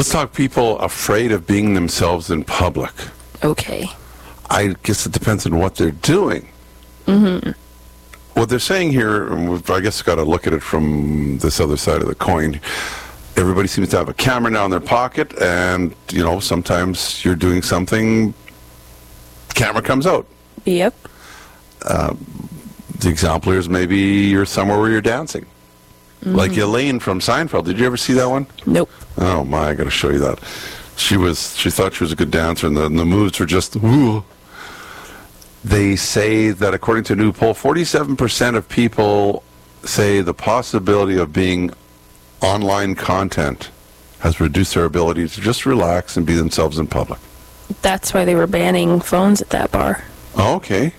Let's talk people afraid of being themselves in public. Okay. I guess it depends on what they're doing. Mm-hmm. What they're saying here, and I guess got to look at it from this other side of the coin. Everybody seems to have a camera now in their pocket, and, sometimes you're doing something, camera comes out. Yep. The example here is maybe you're somewhere where you're dancing. Mm-hmm. Like Elaine from Seinfeld. Did you ever see that one? Nope. Oh, my, I got to show you that. She thought she was a good dancer, and the moves were just, ooh. They say that according to a new poll, 47% of people say the possibility of being online content has reduced their ability to just relax and be themselves in public. That's why they were banning phones at that bar. Oh, okay.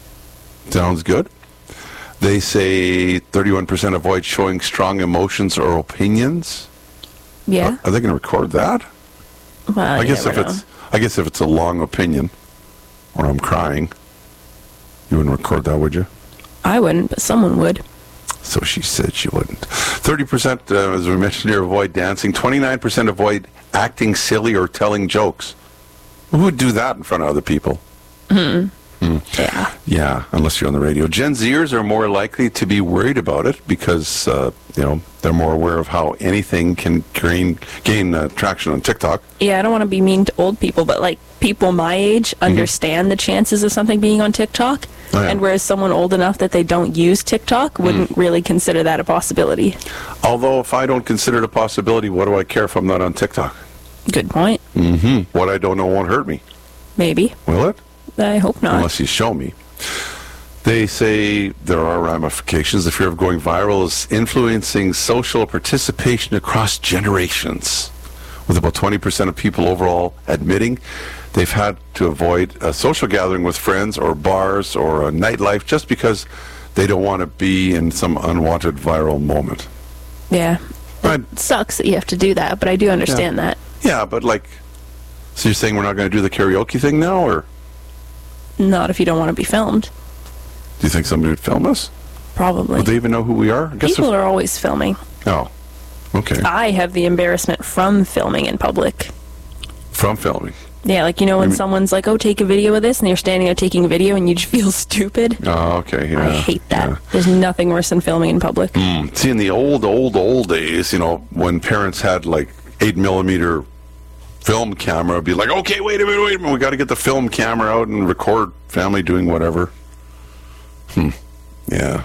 Sounds good. They say 31% avoid showing strong emotions or opinions. Yeah. Are they going to record that? Well, I guess if it's a long opinion, or I'm crying, you wouldn't record that, would you? I wouldn't, but someone would. So she said she wouldn't. 30%, as we mentioned here, avoid dancing. 29% avoid acting silly or telling jokes. Who would do that in front of other people? Mm-hmm. Yeah. Yeah, unless you're on the radio. Gen Zers are more likely to be worried about it because, they're more aware of how anything can gain traction on TikTok. Yeah, I don't want to be mean to old people, but, people my age understand the chances of something being on TikTok. Oh, yeah. And whereas someone old enough that they don't use TikTok wouldn't really consider that a possibility. Although, if I don't consider it a possibility, what do I care if I'm not on TikTok? Good point. Mm-hmm. What I don't know won't hurt me. Maybe. Will it? I hope not. Unless you show me. They say there are ramifications. The fear of going viral is influencing social participation across generations, with about 20% of people overall admitting they've had to avoid a social gathering with friends or bars or a nightlife just because they don't want to be in some unwanted viral moment. Yeah. Right. It sucks that you have to do that, but I do understand that. Yeah, but so you're saying we're not going to do the karaoke thing now, or? Not if you don't want to be filmed. Do you think somebody would film us? Probably. Would they even know who we are? People are always filming. Oh, okay. I have the embarrassment from filming in public. From filming? Yeah, when someone's like, oh, take a video of this, and you're standing there taking a video, and you just feel stupid. Oh, okay, yeah. I hate that. Yeah. There's nothing worse than filming in public. See, in the old days, when parents had, 8mm film camera, it'd be like, okay, wait a minute, we got to get the film camera out and record family doing whatever. Yeah.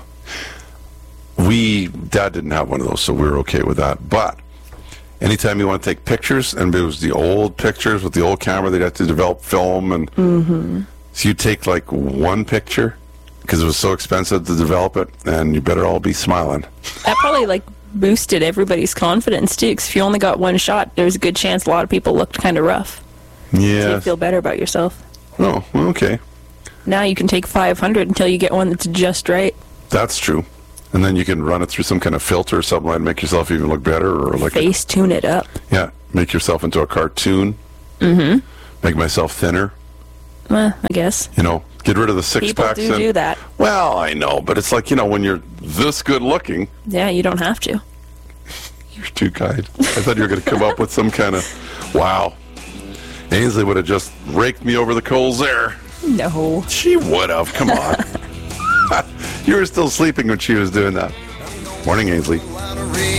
Dad didn't have one of those, so we were okay with that. But anytime you want to take pictures, and it was the old pictures with the old camera, they'd have to develop film, and so you take one picture because it was so expensive to develop it, and you better all be smiling. That probably boosted everybody's confidence too, because if you only got one shot, there's a good chance a lot of people looked kind of rough. Yeah. So you feel better about yourself. Oh, well, okay. Now you can take 500 until you get one that's just right. That's true. And then you can run it through some kind of filter or something to make yourself even look better, or face tune it up. Yeah, make yourself into a cartoon. Mm-hmm. Make myself thinner. Well, I guess. Get rid of the six-packs. People do that. Well, I know, but it's when you're this good looking. Yeah, you don't have to. You're too kind. I thought you were going to come up with some kind of, wow. Ainsley would have just raked me over the coals there. No. She would have. Come on. You were still sleeping when she was doing that. Morning, Ainsley.